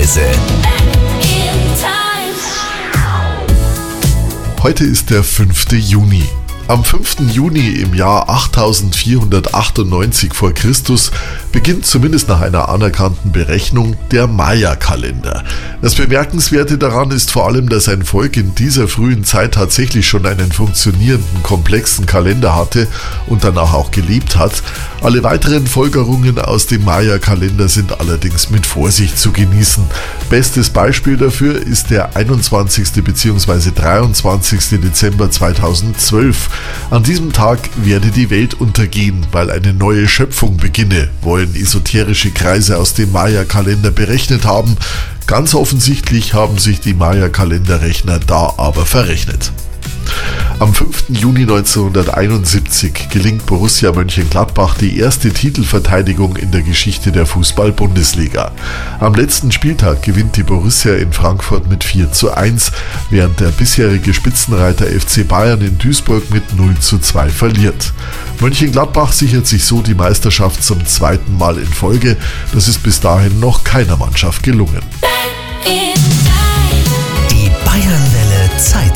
Zeitreise. Heute ist der 5. Juni. Am 5. Juni im Jahr 8498 vor Christus beginnt zumindest nach einer anerkannten Berechnung der Maya-Kalender. Das Bemerkenswerte daran ist vor allem, dass ein Volk in dieser frühen Zeit tatsächlich schon einen funktionierenden, komplexen Kalender hatte und danach auch gelebt hat. Alle weiteren Folgerungen aus dem Maya-Kalender sind allerdings mit Vorsicht zu genießen. Bestes Beispiel dafür ist der 21. bzw. 23. Dezember 2012. An diesem Tag werde die Welt untergehen, weil eine neue Schöpfung beginne, wollen esoterische Kreise aus dem Maya-Kalender berechnet haben. Ganz offensichtlich haben sich die Maya-Kalenderrechner da aber verrechnet. Am 5. Juni 1971 gelingt Borussia Mönchengladbach die erste Titelverteidigung in der Geschichte der Fußball-Bundesliga. Am letzten Spieltag gewinnt die Borussia in Frankfurt mit 4:1, während der bisherige Spitzenreiter FC Bayern in Duisburg mit 0:2 verliert. Mönchengladbach sichert sich so die Meisterschaft zum zweiten Mal in Folge. Das ist bis dahin noch keiner Mannschaft gelungen.